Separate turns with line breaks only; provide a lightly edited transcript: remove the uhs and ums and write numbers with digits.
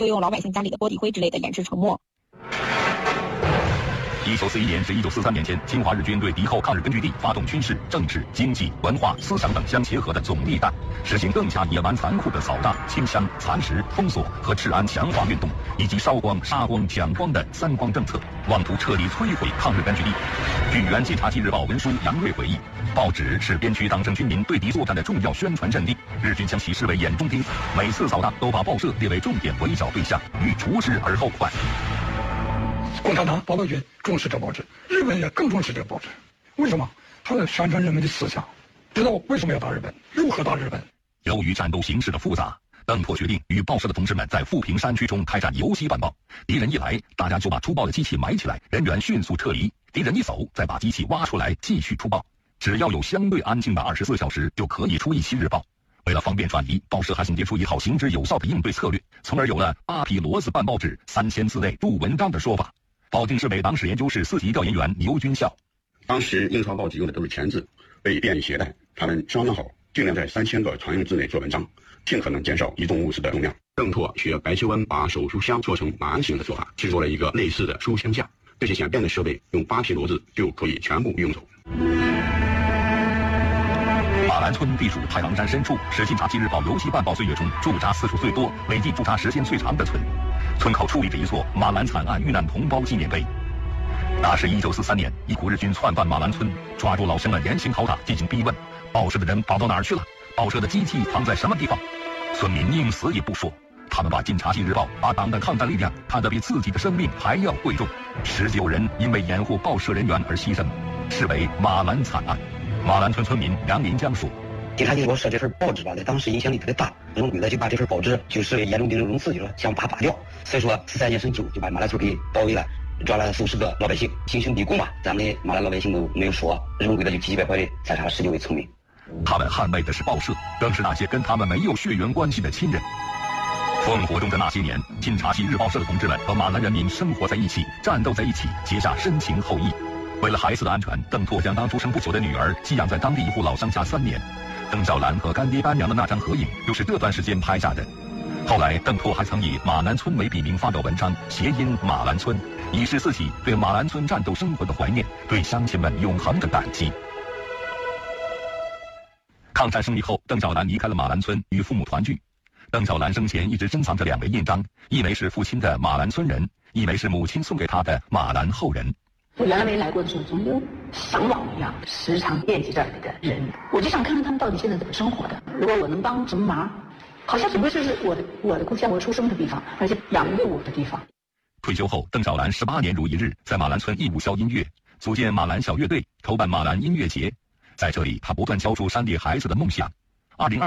就用老百姓家里的玻璃灰之类的掩饰沉没。
1941年至1943年间，侵华日军对敌后抗日根据地发动军事、政治、经济、文化、思想等相结合的总力战，实行更加野蛮残酷的扫荡、清乡、蚕食、封锁和治安强化运动，以及烧光、杀光、抢光的三光政策，妄图彻底摧毁抗日根据地。据原晋察冀日报文书杨锐回忆，报纸是边区党政军民对敌作战的重要宣传阵地，日军将其视为眼中钉，每次扫荡都把报社列为重点围剿对象，欲除之而后快。
共产党报道局重视这报纸，日本也更重视这报纸。为什么？他在宣传人们的思想，知道为什么要打日本，如何打日本。
由于战斗形势的复杂，邓拓决定与报社的同志们在富平山区中开展游击办报。敌人一来，大家就把出报的机器埋起来，人员迅速撤离。敌人一走，再把机器挖出来继续出报。只要有相对安静的24小时，就可以出一期日报。为了方便转移，报社还总结出一套行之有效的应对策略，从而有了8匹骡子办报纸3000字内入文章的说法。保定市北党史研究室4级调研员牛军校，
当时印刷报纸用的都是钳字，为便于携带，他们商量好尽量在3000个常用字内做文章，尽可能减少移动物资的重量。邓拓学白求恩把手书箱做成马鞍形的做法，制作了一个类似的书箱架，这些简便的设备用8匹骡子就可以全部运走。
马兰村地处太行山深处，是晋察冀日报游击办报岁月中驻扎次数最多、累计驻扎时间最长的村。村口矗立着一座马兰惨案遇难同胞纪念碑。那是1943年，一股日军窜犯马兰村，抓住老乡们严刑拷打，进行逼问。报社的人跑到哪儿去了？报社的机器藏在什么地方？村民宁死也不说。他们把晋察冀日报、把党的抗战力量看得比自己的生命还要贵重。19人因为掩护报社人员而牺牲，视为马兰惨案。马兰村村民杨林江说：“
晋察冀报社这份报纸吧，在当时影响力特别大，日本鬼子就把这份报纸就是严重盯着容刺，就说想把它拔掉。所以说43年深秋就把马兰村给包围了，抓了40个老百姓，行凶逼供嘛，咱们的马兰老百姓都没有说，日本鬼子就急急败坏的残杀了19位村民。
他们捍卫的是报社，更是那些跟他们没有血缘关系的亲人。烽火中的那些年，晋察冀日报社的同志们和马兰人民生活在一起，战斗在一起，结下深情厚谊。为了孩子的安全，邓拓将刚出生不久的女儿寄养在当地一户老乡家3年。邓兆兰和干爹干娘的那张合影就是这段时间拍下的。后来，邓拓还曾以马兰村为笔名发表文章，谐音马兰村，以示自己对马兰村战斗生活的怀念，对乡亲们永恒的感激。抗战胜利后，邓兆兰离开了马兰村，与父母团聚。邓兆兰生前一直珍藏着2枚印章，一枚是父亲的马兰村人，一枚是母亲送给他的马兰后人。
我原来没来过的时候，总有向往一样，时常惦记这里的人。我就想看看他们到底现在怎么生活的。如果我能帮什么忙，好像总归是我的故乡，我出生的地方，而且养育我的地方。
退休后，邓兆兰18年如一日在马兰村义务校音乐，组建马兰小乐队，筹办马兰音乐节。在这里，他不断教出山地孩子的梦想。2022